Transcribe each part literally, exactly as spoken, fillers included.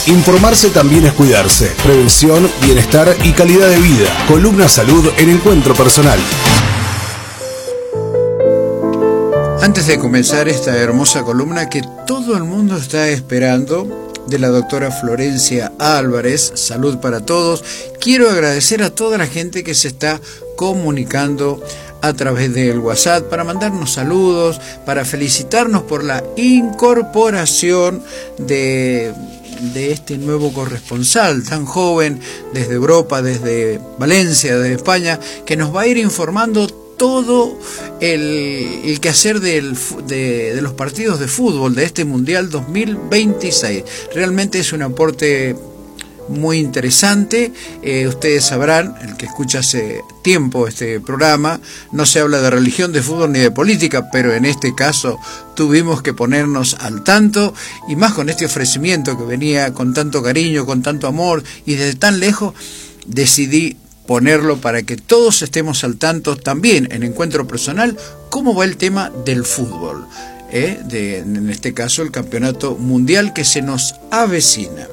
Informarse también es cuidarse. Prevención, bienestar y calidad de vida. Columna Salud en Encuentro Personal. Antes de comenzar esta hermosa columna que todo el mundo está esperando, de la doctora Florencia Álvarez, Salud para Todos, quiero agradecer a toda la gente que se está comunicando a través del WhatsApp para mandarnos saludos, para felicitarnos por la incorporación de, de este nuevo corresponsal tan joven desde Europa, desde Valencia, desde España, que nos va a ir informando todo el, el quehacer del, de, de los partidos de fútbol de este Mundial dos mil veintiséis. Realmente es un aporte muy interesante. Eh, ustedes sabrán, el que escucha hace tiempo este programa, no se habla de religión, de fútbol ni de política, pero en este caso tuvimos que ponernos al tanto, y más con este ofrecimiento que venía con tanto cariño, con tanto amor, y desde tan lejos decidí ponerlo para que todos estemos al tanto también en Encuentro Personal cómo va el tema del fútbol, ¿eh? de, en este caso el campeonato mundial que se nos avecina.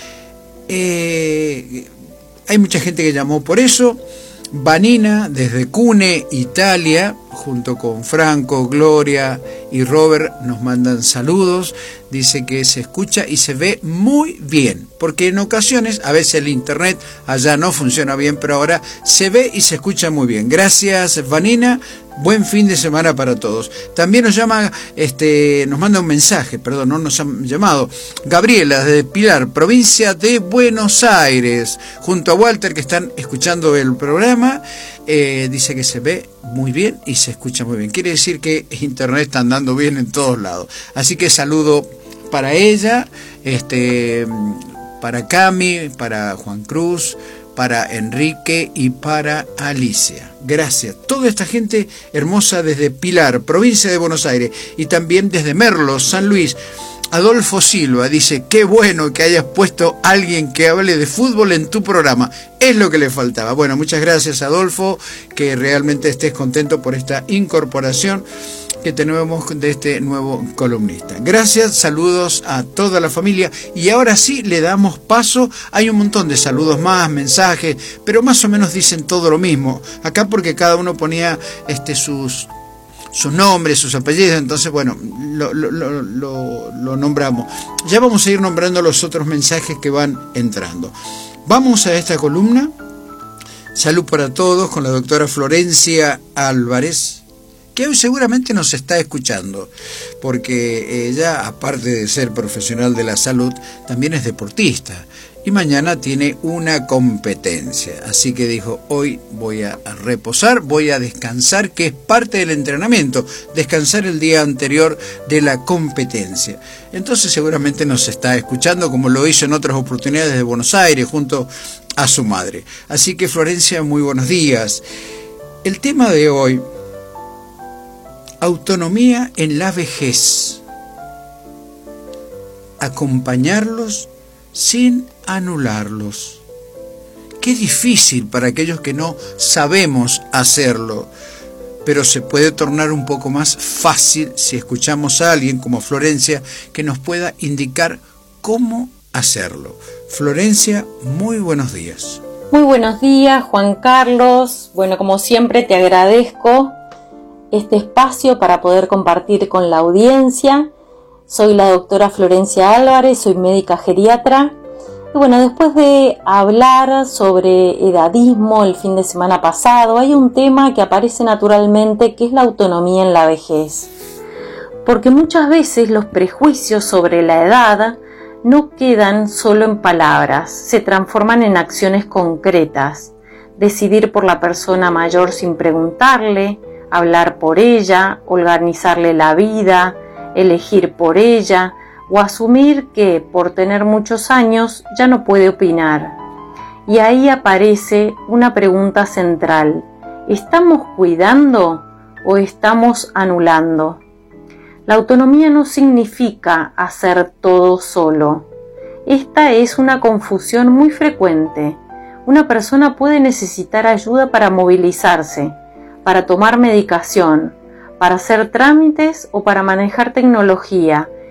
Eh, hay mucha gente que llamó por eso. Vanina desde Cune, Italia, junto con Franco, Gloria y Robert nos mandan saludos. Dice que se escucha y se ve muy bien, porque en ocasiones, a veces el internet allá no funciona bien, pero ahora se ve y se escucha muy bien. Gracias, Vanina. Buen fin de semana para todos. También nos llama, este, nos manda un mensaje, perdón, no nos han llamado, Gabriela de Pilar, provincia de Buenos Aires, junto a Walter, que están escuchando el programa. Eh, dice que se ve muy bien y se escucha muy bien. Quiere decir que internet está andando bien en todos lados. Así que saludo para ella, este, para Cami, para Juan Cruz, para Enrique y para Alicia. Gracias. Toda esta gente hermosa desde Pilar, provincia de Buenos Aires, y también desde Merlos, San Luis. Adolfo Silva dice, qué bueno que hayas puesto a alguien que hable de fútbol en tu programa. Es lo que le faltaba. Bueno, muchas gracias, Adolfo, que realmente estés contento por esta incorporación que tenemos de este nuevo columnista. Gracias, saludos a toda la familia. Y ahora sí le damos paso. Hay un montón de saludos más, mensajes, pero más o menos dicen todo lo mismo. Acá porque cada uno ponía este sus... sus nombres, sus apellidos, entonces bueno, lo, lo, lo, lo, lo nombramos. Ya vamos a ir nombrando los otros mensajes que van entrando. Vamos a esta columna, Salud para Todos, con la doctora Florencia Álvarez, que hoy seguramente nos está escuchando, porque ella, aparte de ser profesional de la salud, también es deportista. Y mañana tiene una competencia. Así que dijo, hoy voy a reposar, voy a descansar, que es parte del entrenamiento, descansar el día anterior de la competencia. Entonces seguramente nos está escuchando, como lo hizo en otras oportunidades de Buenos Aires, junto a su madre. Así que Florencia, muy buenos días. El tema de hoy, autonomía en la vejez. Acompañarlos sin anularlos. Qué difícil para aquellos que no sabemos hacerlo, pero se puede tornar un poco más fácil si escuchamos a alguien como Florencia que nos pueda indicar cómo hacerlo. Florencia, muy buenos días. Muy buenos días, Juan Carlos. Bueno, como siempre te agradezco este espacio para poder compartir con la audiencia. Soy la doctora Florencia Álvarez, soy médica geriatra. Y bueno, después de hablar sobre edadismo el fin de semana pasado, hay un tema que aparece naturalmente, que es la autonomía en la vejez. Porque muchas veces los prejuicios sobre la edad no quedan solo en palabras, se transforman en acciones concretas. Decidir por la persona mayor sin preguntarle, hablar por ella, organizarle la vida, elegir por ella, o asumir que por tener muchos años ya no puede opinar. Y ahí aparece una pregunta central: ¿estamos cuidando o estamos anulando? La autonomía no significa hacer todo solo. Esta es una confusión muy frecuente. Una persona puede necesitar ayuda para movilizarse, para tomar medicación, para hacer trámites o para manejar tecnología,